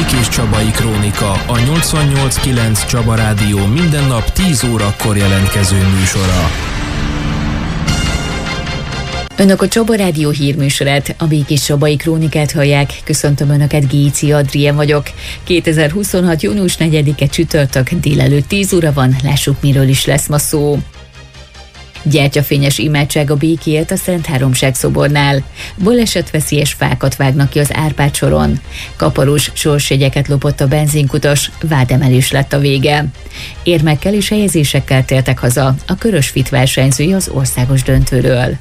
Békés Csabai Krónika, a 88.9 Csaba Rádió minden nap 10 órakor jelentkező műsora. Önök a Csaba Rádió hírműsorát, a Békés Csabai Krónikát hallják. Köszöntöm Önöket, Géci Adrien vagyok. 2026. június 4-e csütörtök, délelőtt 10 óra van, lássuk, miről is lesz ma szó. Gyertyafényes imádság a békéért a Szent Háromság szobornál. Balesetveszélyes fákat vágnak ki az Árpád soron. Kaparós sorsjegyeket lopott a benzinkutas, vádemelés lett a vége. Érmekkel és helyezésekkel tértek haza a Körös Fit versenyzői az országos döntőről.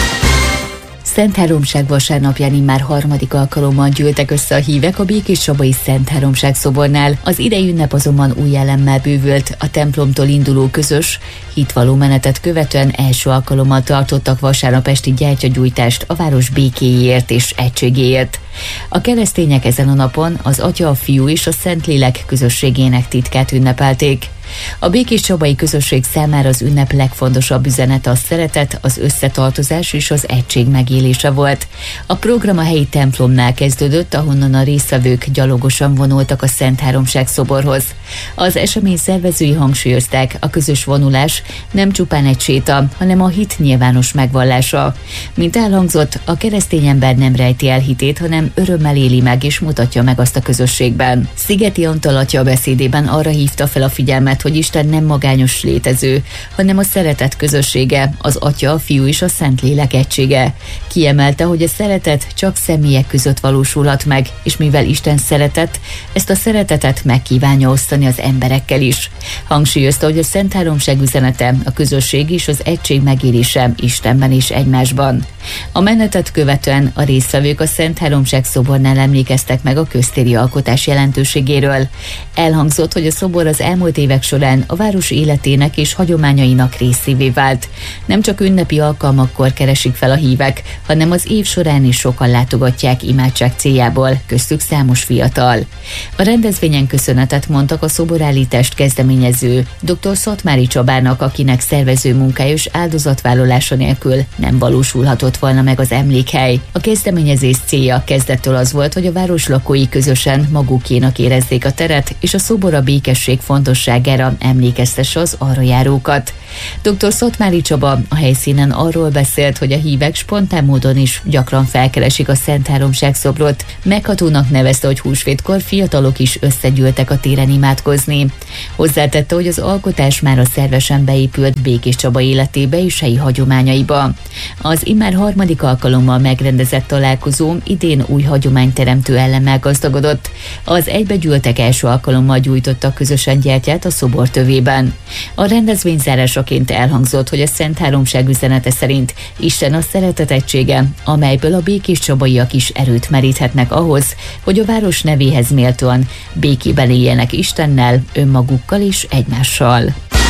Szent Háromság vasárnapján immár harmadik alkalommal gyűltek össze a hívek a Békés Csabai Szent Háromság szobornál. Az idei ünnep azonban új jellemmel bővült. A templomtól induló közös, hitvalló menetet követően első alkalommal tartottak vasárnap esti gyertyagyújtást a város békéjéért és egységéért. A keresztények ezen a napon az Atya, a Fiú és a Szentlélek közösségének titkát ünnepelték. A Békés Csabai közösség számára az ünnep legfontosabb üzenete a szeretet, az összetartozás és az egység megélése volt. A program a helyi templomnál kezdődött, ahonnan a résztvevők gyalogosan vonultak a Szent Háromság szoborhoz. Az esemény szervezői hangsúlyozták, a közös vonulás nem csupán egy séta, hanem a hit nyilvános megvallása. Mint elhangzott, a keresztény ember nem rejti el hitét, hanem örömmel éli meg és mutatja meg azt a közösségben. Szigeti Antal atya beszédében arra hívta fel a figyelmet, hogy Isten nem magányos létező, hanem a szeretet közössége, az Atya, a Fiú és a Szentlélek egysége. Kiemelte, hogy a szeretet csak személyek között valósulhat meg, és mivel Isten szeretett, ezt a szeretetet megkívánja osztani az emberekkel is. Hangsúlyozta, hogy a Szent Háromság üzenete a közösség és az egység megélése Istenben és egymásban. A menetet követően a résztvevők a Szent Háromság szobornál emlékeztek meg a köztéri alkotás jelentőségéről. Elhangzott, hogy a szobor az elmúlt évek során a város életének és hagyományainak részévé vált. Nem csak ünnepi alkalmakkor keresik fel a hívek, hanem az év során is sokan látogatják imádság céljából, köztük számos fiatal. A rendezvényen köszönetet mondtak a szoborállítást kezdeményező dr. Szatmári Csabának, akinek szervező munkája és áldozatvállalása nélkül nem valósulhatott volna meg az emlékhely. A kezdeményezés célja kezdettől az volt, hogy a város lakói közösen magukénak érezzék a teret, és a szobor a békesség fontosságára emlékeztesse az arra járókat. Dr. Szatmári Csaba a helyszínen arról beszélt, hogy a hívek spontán módon is gyakran felkeresik a Szent Háromság szobrot. Meghatónak nevezte, hogy húsvétkor fiatalok is összegyűltek a téren imádkozni. Hozzátette, hogy az alkotás már a szervesen beépült Békés Csaba életébe és helyi hagyományaiba. Az immár harmadik alkalommal megrendezett találkozó idén új hagyományteremtő elemmel gazdagodott. Az egybegyűltek első alkalommal gyújtottak közösen gyertyát a szobor tövében. A rendezvény zárásaként elhangzott, hogy a Szent Háromság üzenete szerint Isten a szeretet egysége, amelyből a békés csabaiak is erőt meríthetnek ahhoz, hogy a város nevéhez méltóan békében éljenek Istennel, önmagukkal és egymással.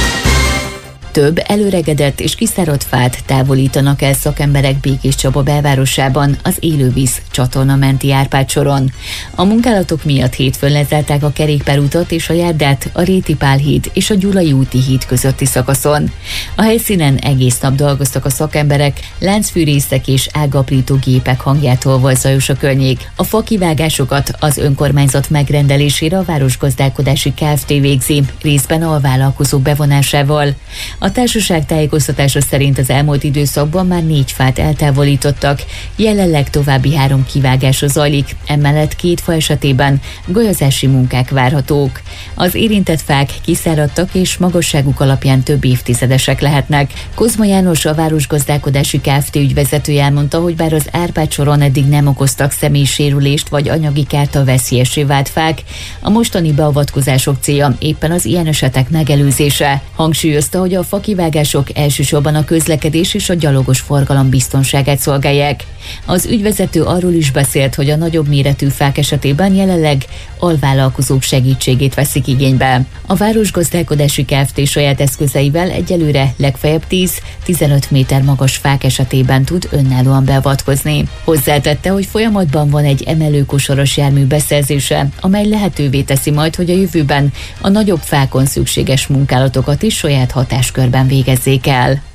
Több előregedett és kiszáradt fát távolítanak el szakemberek Békés Csaba belvárosában az élővíz csatorna menti Árpád soron. A munkálatok miatt hétfőn lezárták a kerékpárutat és a járdát a Réti Pál híd és a Gyulai úti híd közötti szakaszon. A helyszínen egész nap dolgoztak a szakemberek, láncfűrészek és ágaprító gépek hangjától volt zajos a környék. A fakivágásokat az önkormányzat megrendelésére a Városgazdálkodási Kft. Végzi, részben alvállalkozók bevonásával. A társaság tájékoztatása szerint az elmúlt időszakban már 4 fát eltávolítottak, jelenleg további 3 kivágása zajlik, emellett 2 fa esetében golyozási munkák várhatók. Az érintett fák kiszáradtak és magasságuk alapján több évtizedesek lehetnek. Kozma János, a Városgazdálkodási Kft. Ügyvezetője elmondta, hogy bár az Árpád soron eddig nem okoztak személysérülést vagy anyagi kárt a veszélyessé vált fák, a mostani beavatkozások célja éppen az ilyen esetek megelőzése. Hangsúlyozta, hogy a fakivágások elsősorban a közlekedés és a gyalogos forgalom biztonságát szolgálják. Az ügyvezető arról is beszélt, hogy a nagyobb méretű fák esetében jelenleg alvállalkozók segítségét veszik igénybe. A Városgazdálkodási Kft. Saját eszközeivel egyelőre legfeljebb 10-15 méter magas fák esetében tud önállóan beavatkozni. Hozzátette, hogy folyamatban van egy emelőkosaras jármű beszerzése, amely lehetővé teszi majd, hogy a jövőben a nagyobb fákon szükséges munkálatokat is saját hatáskörben végezzék el.